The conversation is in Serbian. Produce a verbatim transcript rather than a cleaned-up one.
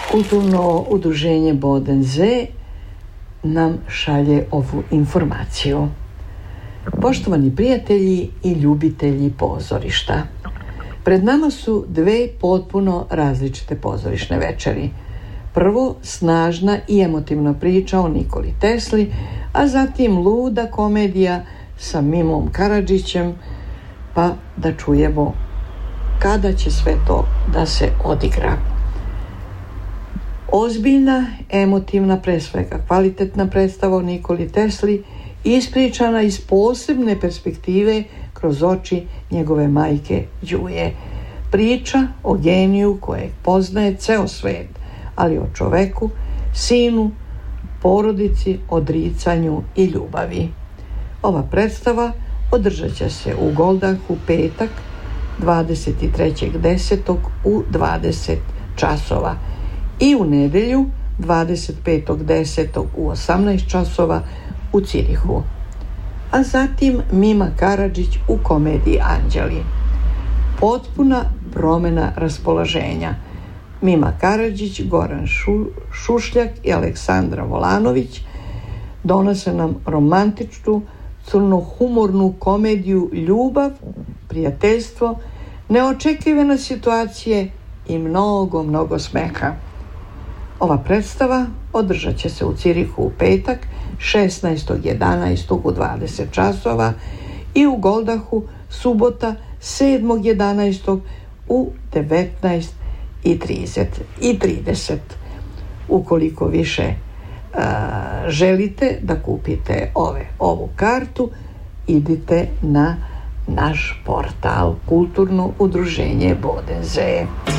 Kulturno udruženje Bodenze nam šalje ovu informaciju. Poštovani prijatelji i ljubitelji pozorišta, pred nama su dve potpuno različite pozorišne večeri. Prvo, snažna i emotivna priča o Nikoli Tesli, a zatim luda komedija sa Mimom Karadžićem, pa da čujemo kada će sve to da se odigra. Ozbiljna, emotivna, pre svega kvalitetna predstava o Nikoli Tesli, ispričana iz posebne perspektive kroz oči njegove majke Đuje. Priča o geniju kojeg poznaje ceo svet, ali o čoveku, sinu, porodici, odricanju i ljubavi. Ova predstava održat će se u Goldahu petak, dvadeset trećeg desetog u dvadeset časova i u nedelju dvadeset petog desetog u osamnaest časova u Cirihu. A zatim Mima Karadžić u komediji Anđeli. Potpuna promjena raspoloženja. Mima Karadžić, Goran Šu, Šušljak i Aleksandra Volanović donose nam romantičnu, crnohumornu komediju ljubav, prijateljstvo, neočekivane situacije i mnogo, mnogo smeha. Ova predstava održat će se u Cirihu u petak, šesnaestog jedanaestog u dvadeset časova i u Goldahu subota, sedmog jedanaestog u devetnaest i trideset. Ukoliko više a, želite da kupite ove, ovu kartu, idite na naš portal Kulturno udruženje Bodenze.